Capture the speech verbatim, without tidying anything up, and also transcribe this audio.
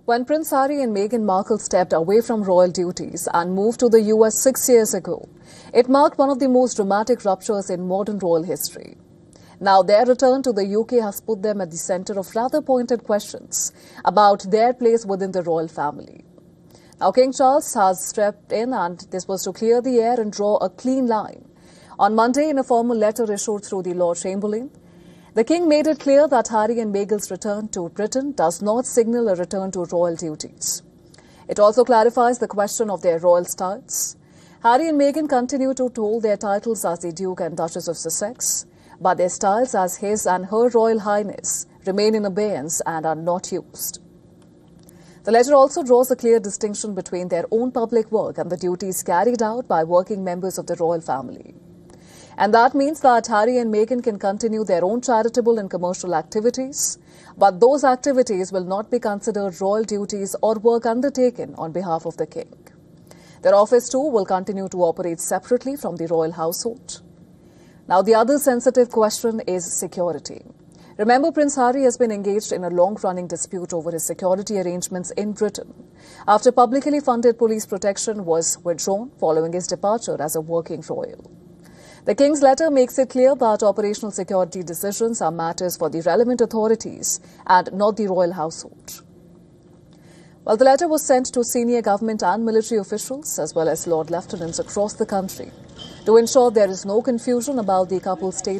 When Prince Harry and Meghan Markle stepped away from royal duties and moved to the U S six years ago, it marked one of the most dramatic ruptures in modern royal history. Now their return to the U K has put them at the centre of rather pointed questions about their place within the royal family. Now King Charles has stepped in, and this was to clear the air and draw a clean line. On Monday, in a formal letter issued through the Lord Chamberlain, the King made it clear that Harry and Meghan's return to Britain does not signal a return to royal duties. It also clarifies the question of their royal styles. Harry and Meghan continue to hold their titles as the Duke and Duchess of Sussex, but their styles as His and Her Royal Highness remain in abeyance and are not used. The letter also draws a clear distinction between their own public work and the duties carried out by working members of the royal family. And that means that Harry and Meghan can continue their own charitable and commercial activities, but those activities will not be considered royal duties or work undertaken on behalf of the King. Their office too will continue to operate separately from the royal household. Now, the other sensitive question is security. Remember, Prince Harry has been engaged in a long-running dispute over his security arrangements in Britain after publicly funded police protection was withdrawn following his departure as a working royal. The King's letter makes it clear that operational security decisions are matters for the relevant authorities and not the royal household. Well, the letter was sent to senior government and military officials as well as Lord Lieutenants across the country to ensure there is no confusion about the couple's state